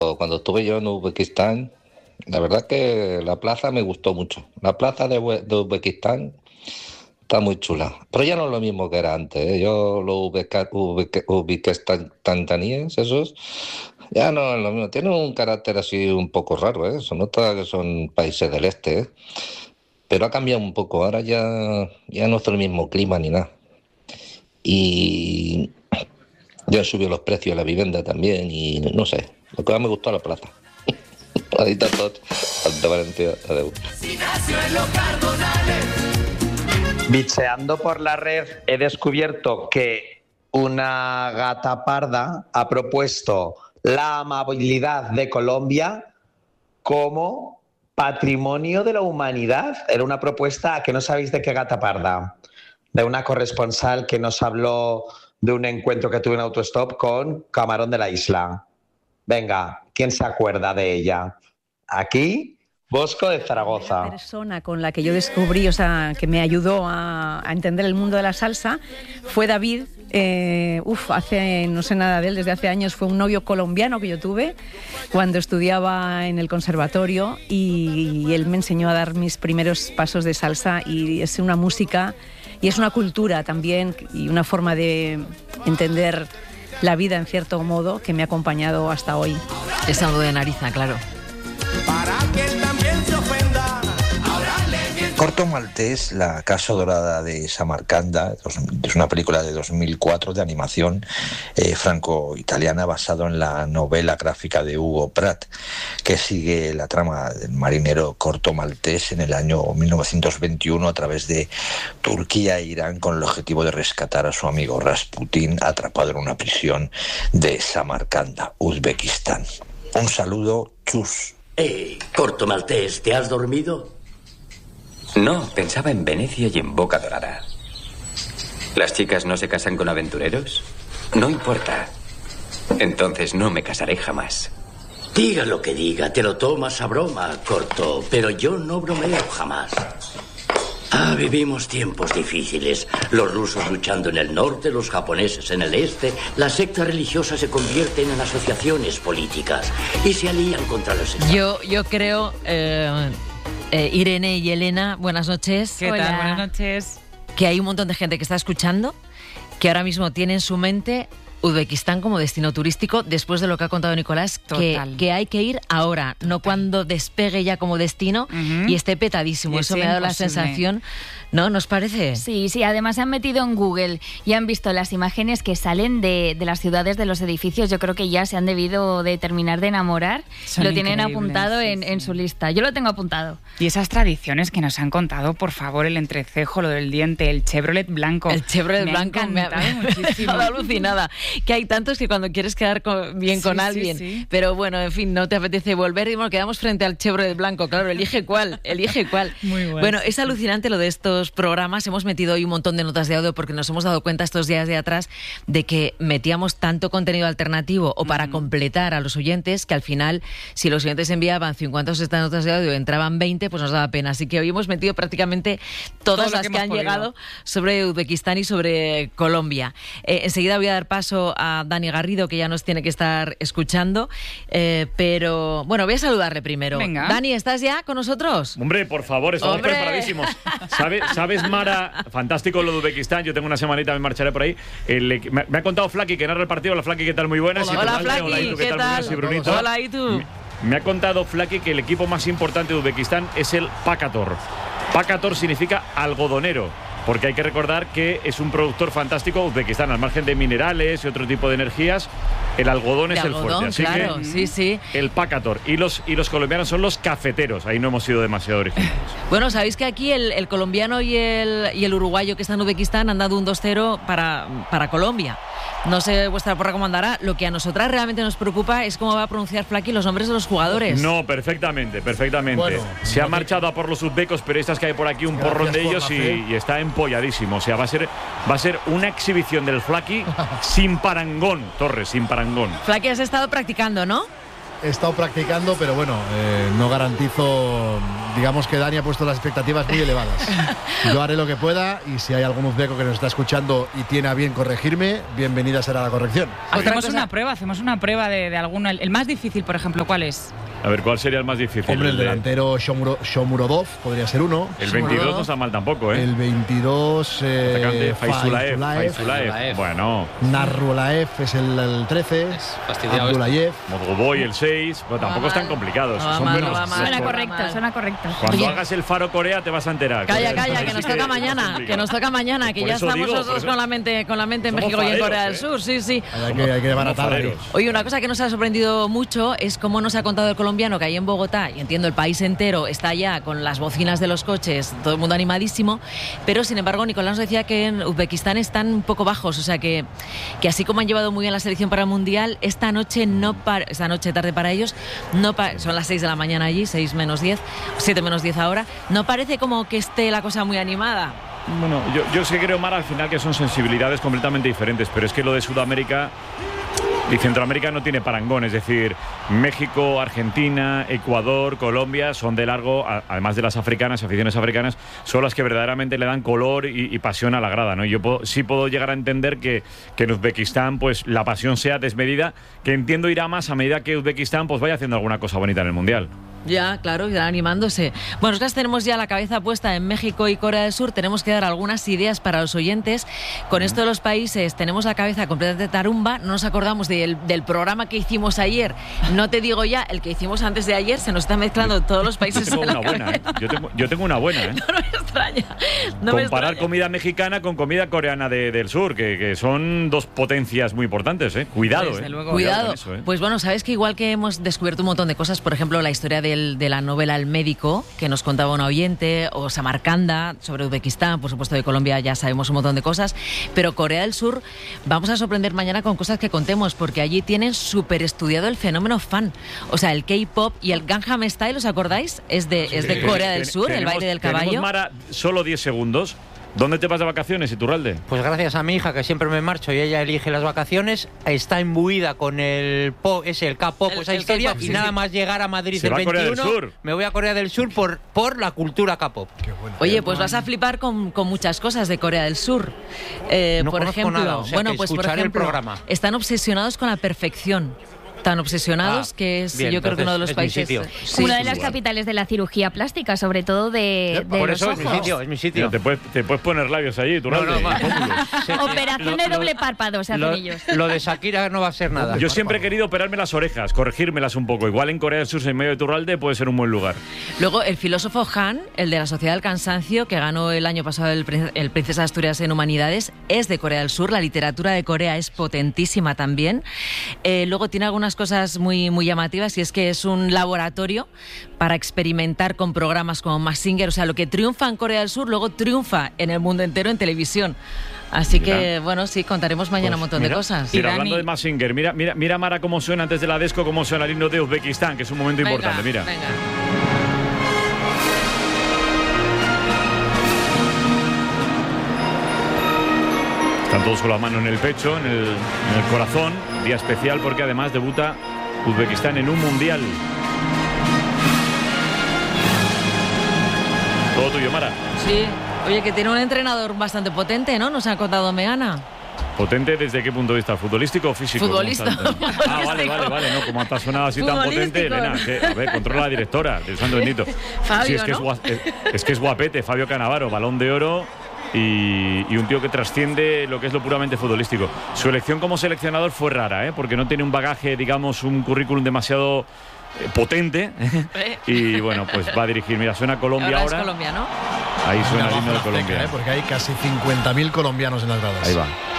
Cuando estuve yo en Uzbekistán, la verdad que la plaza me gustó mucho. La plaza de Uzbekistán está muy chula, pero ya no es lo mismo que era antes, ¿eh? Yo los uzbekistaníes, esos, ya no es lo mismo. Tienen un carácter así un poco raro, ¿eh? Se nota que son países del este, ¿eh? Pero ha cambiado un poco. Ahora ya no es el mismo clima ni nada. Y ya han subido los precios de la vivienda también y no sé. Lo que más me gustó es la plaza. Adita tot, Santa Valentina, adeu. Bicheando por la red he descubierto que una gata parda ha propuesto la amabilidad de Colombia como patrimonio de la humanidad. Era una propuesta que no sabéis de qué gata parda, de una corresponsal que nos habló de un encuentro que tuve en Autostop con Camarón de la Isla. Venga, ¿quién se acuerda de ella? Aquí, Bosco de Zaragoza. La persona con la que yo descubrí, o sea, que me ayudó a entender el mundo de la salsa, fue David. Hace, no sé nada de él, desde hace años. Fue un novio colombiano que yo tuve cuando estudiaba en el conservatorio y él me enseñó a dar mis primeros pasos de salsa, y es una música y es una cultura también y una forma de entender la vida en cierto modo que me ha acompañado hasta hoy. Es algo de Nariza, claro. Para que él también se ofenda. Corto Maltés, la Casa Dorada de Samarcanda, es una película de 2004 de animación franco-italiana basado en la novela gráfica de Hugo Pratt, que sigue la trama del marinero Corto Maltés en el año 1921 a través de Turquía e Irán con el objetivo de rescatar a su amigo Rasputín atrapado en una prisión de Samarcanda, Uzbekistán. Un saludo, chus. Corto Maltés, ¿te has dormido? No, pensaba en Venecia y en Boca Dorada. ¿Las chicas no se casan con aventureros? No importa. Entonces no me casaré jamás. Diga lo que diga, te lo tomas a broma, Corto, pero yo no bromeo jamás. Vivimos tiempos difíciles. Los rusos luchando en el norte, los japoneses en el este. Las sectas religiosas se convierten en asociaciones políticas y se alían contra los estados. Yo creo... Irene y Elena, buenas noches. ¿Qué tal? Buenas noches. Que hay un montón de gente que está escuchando, que ahora mismo tiene en su mente Uzbekistán como destino turístico, después de lo que ha contado Nicolás, que hay que ir ahora, no cuando despegue ya como destino y esté petadísimo. Eso me ha dado la sensación, ¿no? ¿Nos parece? Sí, además se han metido en Google y han visto las imágenes que salen de las ciudades, de los edificios. Yo creo que ya se han debido de terminar de enamorar. Son lo tienen apuntado sí. en su lista. Yo lo tengo apuntado. Y esas tradiciones que nos han contado, por favor, el entrecejo, lo del diente, el Chevrolet blanco. El Chevrolet blanco me ha muchísimo. alucinada. Que hay tantos que cuando quieres quedar bien con alguien, sí. Pero bueno, en fin, no te apetece volver y bueno, quedamos frente al Chevrolet blanco, claro, elige cuál. Muy bueno, es alucinante lo de estos programas. Hemos metido hoy un montón de notas de audio porque nos hemos dado cuenta estos días de atrás de que metíamos tanto contenido alternativo o para completar a los oyentes que al final, si los oyentes enviaban 50 o 60 notas de audio, entraban 20, pues nos daba pena. Así que hoy hemos metido prácticamente todas las que han llegado sobre Uzbekistán y sobre Colombia. Enseguida voy a dar paso a Dani Garrido, que ya nos tiene que estar escuchando, pero bueno, voy a saludarle primero. Venga. Dani, ¿estás ya con nosotros? Hombre, por favor, estamos preparadísimos. ¿Sabes, Mara? Fantástico lo de Uzbekistán. Yo tengo una semanita, me marcharé por ahí. Me ha contado Flaky, que narra el partido. Hola, Flaky, ¿qué tal? Muy buenas. Hola, Flaky, hola, Itu, ¿qué tal? Buenas, y Brunito. Hola, ¿y tú? Me ha contado Flaky que el equipo más importante de Uzbekistán es el Pakator. Pakator significa algodonero, porque hay que recordar que es un productor fantástico Uzbekistán, al margen de minerales y otro tipo de energías. El algodón es el fuerte, así claro, que sí. el Pakator. Y los colombianos son los cafeteros. Ahí no hemos sido demasiado originales. Bueno, sabéis que aquí el colombiano y el uruguayo que está en Uzbekistán han dado un 2-0 para Colombia. No sé vuestra porra cómo andará. Lo que a nosotras realmente nos preocupa es cómo va a pronunciar Flaky los nombres de los jugadores. No, perfectamente. Bueno, se ha marchado a por los uzbecos, periodistas que hay por aquí, un porrón de ellos y está empolladísimo. O sea, va a ser una exhibición del Flaky sin parangón, Torres, sin parangón. Flaky, has estado practicando, ¿no? he estado practicando, pero bueno, no garantizo. Digamos que Dani ha puesto las expectativas muy elevadas. Yo haré lo que pueda y si hay algún uzbeco que nos está escuchando y tiene a bien corregirme, bienvenida será la corrección. Hacemos una prueba de alguno. El más difícil, por ejemplo, ¿cuál es? A ver, ¿cuál sería el más difícil? Hombre, el delantero Shomurodov podría ser uno. El 22 no está mal tampoco, ¿eh? El 22... atacante Faizulaev. Bueno. Narrulaev es el 13. Abdulayev. Modroboy el 6. Pero tampoco están complicados. Son buenos. Suena correcto. Cuando hagas el Faro Corea te vas a enterar. Calla, que nos toca mañana. Que nos toca mañana, que ya estamos nosotros con la mente en México y en Corea del Sur. Sí. Hay que desbaratar. Oye, una cosa que nos ha sorprendido mucho es cómo nos ha contado el colombiano que hay en Bogotá, y entiendo el país entero está ya con las bocinas de los coches, todo el mundo animadísimo, pero sin embargo Nicolás nos decía que en Uzbekistán están un poco bajos, o sea que así como han llevado muy bien la selección para el Mundial, esta noche tarde para ellos, son las 6 de la mañana allí, 6 menos 10, 7 menos 10 ahora, no parece como que esté la cosa muy animada. Bueno, yo sí creo, Mara, al final que son sensibilidades completamente diferentes, pero es que lo de Sudamérica y Centroamérica no tiene parangón, es decir, México, Argentina, Ecuador, Colombia son de largo, además de las aficiones africanas, son las que verdaderamente le dan color y pasión a la grada, ¿no? Yo sí puedo llegar a entender que en Uzbekistán pues la pasión sea desmedida, que entiendo irá más a medida que Uzbekistán pues vaya haciendo alguna cosa bonita en el Mundial. Ya, claro, irán animándose. Bueno, nosotros tenemos ya la cabeza puesta en México y Corea del Sur. Tenemos que dar algunas ideas para los oyentes. Con esto de los países tenemos la cabeza completamente tarumba. No nos acordamos del programa que hicimos ayer. No te digo ya, el que hicimos antes de ayer. Se nos está mezclando todos los países. Yo tengo una buena, ¿eh? Yo tengo una buena, ¿eh? No me extraña. Comparar comida mexicana con comida coreana del sur, que son dos potencias muy importantes, ¿eh? Cuidado, Desde luego. Cuidado. Con eso, ¿eh? Pues bueno, sabes que igual que hemos descubierto un montón de cosas, por ejemplo, la historia de la novela El médico, que nos contaba un oyente, o Samarcanda, sobre Uzbekistán, por supuesto de Colombia ya sabemos un montón de cosas, pero Corea del Sur vamos a sorprender mañana con cosas que contemos, porque allí tienen súper estudiado el fenómeno fan. O sea, el K-pop y el Gangnam Style, ¿os acordáis? Es de Corea del Sur, el baile del caballo. Tenemos, Mara, solo 10 segundos. ¿Dónde te vas de vacaciones, Iturralde? Pues gracias a mi hija, que siempre me marcho y ella elige las vacaciones, está imbuida con el pop, el K-pop, esa historia, y nada más llegar a Madrid el 21, me voy a Corea del Sur por la cultura K-pop. Oye, pues vas a flipar con muchas cosas de Corea del Sur. Por ejemplo, nada, o sea, por ejemplo, el programa. Están obsesionados con la perfección. Tan obsesionados que es, bien, yo creo que uno de los países. Una de las capitales de la cirugía plástica, sobre todo de por los eso ojos. es mi sitio. Te puedes poner labios allí, tú Operación de doble párpado se hacen ellos. Lo de Shakira no va a ser nada. Yo siempre he querido operarme las orejas, corregírmelas un poco. Igual en Corea del Sur, en medio de Iturralde, puede ser un buen lugar. Luego, el filósofo Han, el de la Sociedad del Cansancio, que ganó el año pasado el Princesa de Asturias en Humanidades, es de Corea del Sur. La literatura de Corea es potentísima también. Luego tiene algunas cosas muy llamativas, y es que es un laboratorio para experimentar con programas como Masked Singer. O sea, lo que triunfa en Corea del Sur luego triunfa en el mundo entero en televisión. Así que, bueno, sí, contaremos mañana un montón de cosas. Mira, hablando de Masked Singer, mira Mara cómo suena antes de la Desco, cómo suena el himno de Uzbekistán, que es un momento importante, mira. Venga. Están todos con la mano en el pecho, en el corazón. Día especial porque además debuta Uzbekistán en un mundial. Todo tuyo, Mara. Sí. Oye, que tiene un entrenador bastante potente, ¿no? Nos ha contado Meana. ¿Potente desde qué punto de vista? ¿Futbolístico o físico? Futbolista. Vale. No, como te ha sonado así tan potente, Elena. A ver, controla la directora del Santo Bendito. Fabio, sí, es que es guapete, Fabio Cannavaro, Balón de Oro. Y un tío que trasciende lo que es lo puramente futbolístico. Su elección como seleccionador fue rara, porque no tiene un bagaje, digamos, un currículum demasiado potente. Y bueno, pues va a dirigir. Mira, suena Colombia ahora. Es Colombia, ¿no? Ahí suena el himno de Colombia. Porque hay casi 50.000 colombianos en las gradas. Ahí va.